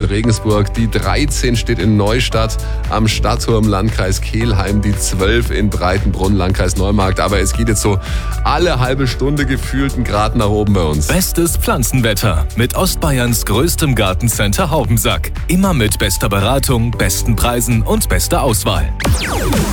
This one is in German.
Regensburg, die 13 steht in Neustadt am Stadtturm, Landkreis Kelheim, die 12 in Breitenbrunn, Landkreis Neumarkt. Aber es geht jetzt so alle halbe Stunde gefühlt einen Grad nach oben bei uns. Bestes Pflanzenwetter mit Ostbayerns größtem Gartencenter Haubensack. Immer mit bester Beratung, besten Preisen und bester Auswahl.